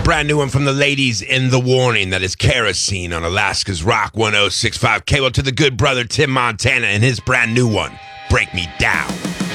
brand new one from the ladies in The Warning. That is Kerosene on Alaska's Rock 1065. K-Well to the good brother Tim Montana and his brand new one, Break Me Down.